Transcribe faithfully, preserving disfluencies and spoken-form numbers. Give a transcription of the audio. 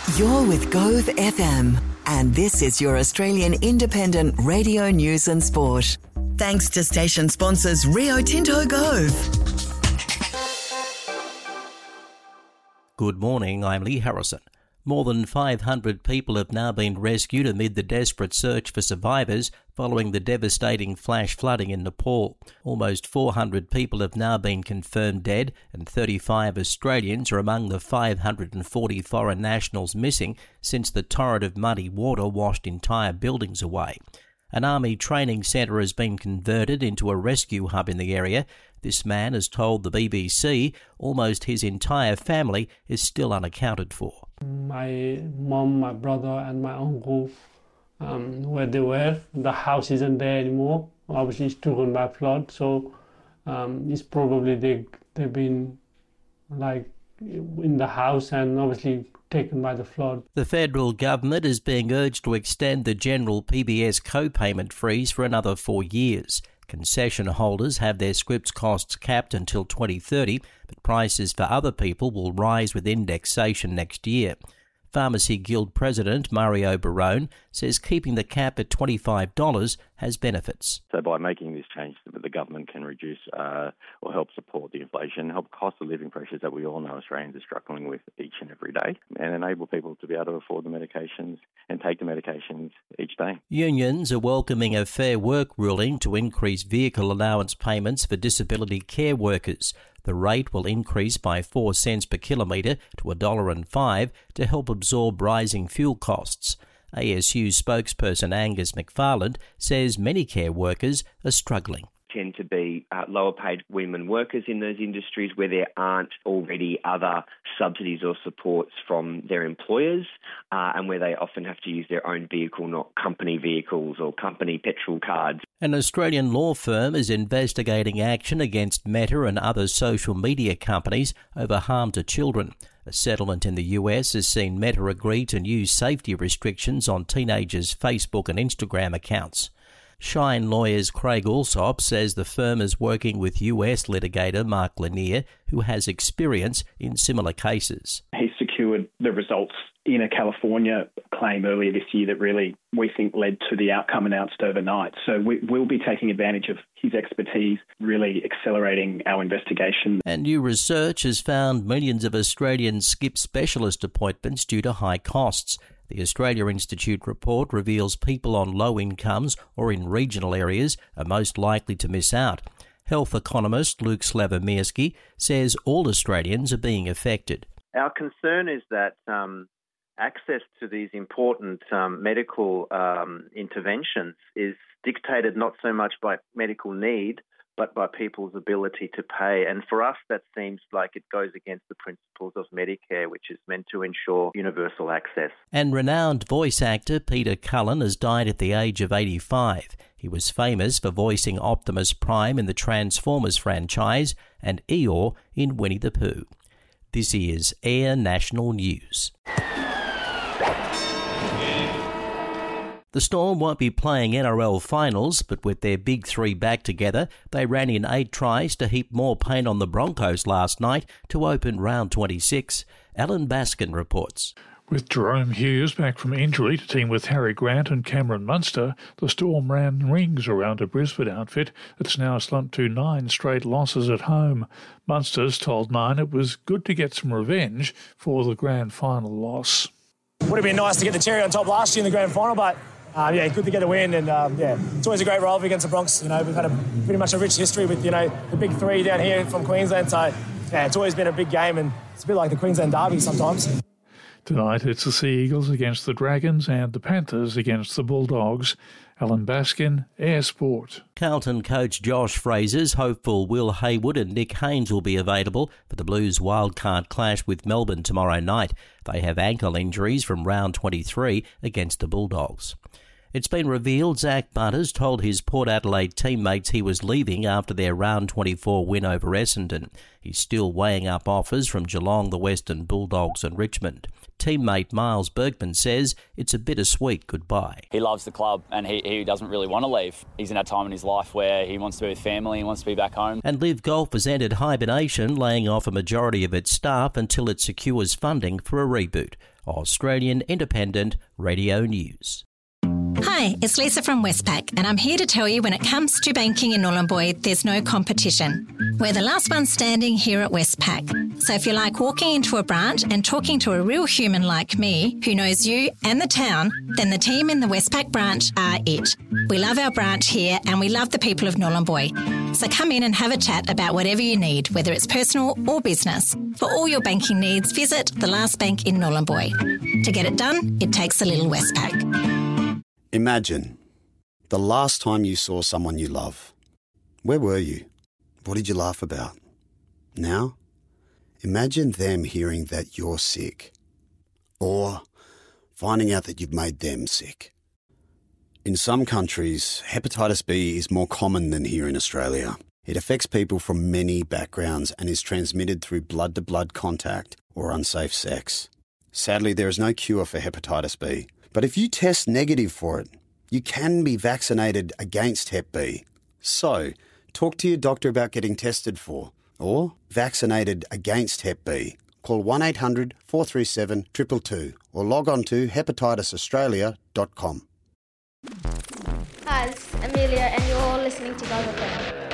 You're with Gove F M, and this is your Australian independent radio news and sport. Thanks to station sponsors Rio Tinto Gove. Good morning, I'm Lee Harrison. More than five hundred people have now been rescued amid the desperate search for survivors following the devastating flash flooding in Nepal. Almost four hundred people have now been confirmed dead, and thirty-five Australians are among the five hundred forty foreign nationals missing since the torrent of muddy water washed entire buildings away. An army training centre has been converted into a rescue hub in the area. This man has told the B B C almost his entire family is still unaccounted for. My mom, my brother and my uncle, um, where they were, the house isn't there anymore. Obviously it's taken by flood, so um, it's probably they, they've been like in the house and obviously taken by the flood. The federal government is being urged to extend the general P B S co-payment freeze for another four years. Concession holders have their scripts costs capped until twenty thirty, but prices for other people will rise with indexation next year. Pharmacy Guild President Mario Barone says keeping the cap at twenty-five dollars has benefits. So by making this change, the government can reduce uh, or help support the inflation, help cost of living pressures that we all know Australians are struggling with each and every day, and enable people to be able to afford the medications and take the medications each day. Unions are welcoming a Fair Work ruling to increase vehicle allowance payments for disability care workers. The rate will increase by four cents per kilometre to one dollar and five to help absorb rising fuel costs. A S U spokesperson Angus McFarland says many care workers are struggling. Tend to be uh, lower paid women workers in those industries where there aren't already other subsidies or supports from their employers uh, and where they often have to use their own vehicle, not company vehicles or company petrol cards. An Australian law firm is investigating action against Meta and other social media companies over harm to children. A settlement in the U S has seen Meta agree to new safety restrictions on teenagers' Facebook and Instagram accounts. Shine Lawyers Craig Alsop says the firm is working with U S litigator Mark Lanier, who has experience in similar cases. He secured the results in a California claim earlier this year that really, we think, led to the outcome announced overnight. So we will be taking advantage of his expertise, really accelerating our investigation. And new research has found millions of Australians skip specialist appointments due to high costs. The Australia Institute report reveals people on low incomes or in regional areas are most likely to miss out. Health economist Luke Slavomirsky says all Australians are being affected. Our concern is that um, access to these important um, medical um, interventions is dictated not so much by medical need, but by people's ability to pay. And for us, that seems like it goes against the principles of Medicare, which is meant to ensure universal access. And renowned voice actor Peter Cullen has died at the age of eighty-five. He was famous for voicing Optimus Prime in the Transformers franchise and Eeyore in Winnie the Pooh. This is Air National News. The Storm won't be playing N R L finals, but with their big three back together, they ran in eight tries to heap more pain on the Broncos last night to open round twenty-six. Alan Baskin reports. With Jerome Hughes back from injury to team with Harry Grant and Cameron Munster, the Storm ran rings around a Brisbane outfit that's now slumped to nine straight losses at home. Munster's told Nine it was good to get some revenge for the grand final loss. Would have been nice to get the cherry on top last year in the grand final, but Um, yeah, good to get a win, and um, yeah, it's always a great rivalry against the Bronx. You know, we've had a pretty much a rich history with you know the big three down here from Queensland. So yeah, it's always been a big game, and it's a bit like the Queensland Derby sometimes. Tonight it's the Sea Eagles against the Dragons and the Panthers against the Bulldogs. Alan Baskin, Air Sport. Carlton coach Josh Fraser's hopeful Will Haywood and Nick Haynes will be available for the Blues wildcard clash with Melbourne tomorrow night. They have ankle injuries from round twenty-three against the Bulldogs. It's been revealed Zach Butters told his Port Adelaide teammates he was leaving after their round twenty-four win over Essendon. He's still weighing up offers from Geelong, the Western Bulldogs and Richmond. Teammate Miles Bergman says it's a bittersweet goodbye. He loves the club and he, he doesn't really want to leave. He's in that time in his life where he wants to be with family, he wants to be back home. And Live Golf has entered hibernation, laying off a majority of its staff until it secures funding for a reboot. Australian Independent Radio News. Hi, it's Lisa from Westpac, and I'm here to tell you when it comes to banking in Nhulunbuy, there's no competition. We're the last one standing here at Westpac. So if you like walking into a branch and talking to a real human like me, who knows you and the town, then the team in the Westpac branch are it. We love our branch here and we love the people of Nhulunbuy. So come in and have a chat about whatever you need, whether it's personal or business. For all your banking needs, visit the last bank in Nhulunbuy. To get it done, it takes a little Westpac. Imagine the last time you saw someone you love. Where were you? What did you laugh about? Now, imagine them hearing that you're sick, or finding out that you've made them sick. In some countries, hepatitis B is more common than here in Australia. It affects people from many backgrounds and is transmitted through blood-to-blood contact or unsafe sex. Sadly, there is no cure for hepatitis B. But if you test negative for it, you can be vaccinated against Hep B. So, talk to your doctor about getting tested for or vaccinated against Hep B. Call one eight hundred four three seven two two two or log on to hepatitis australia dot com. Hi, it's Amelia and you're listening to Gulf F M.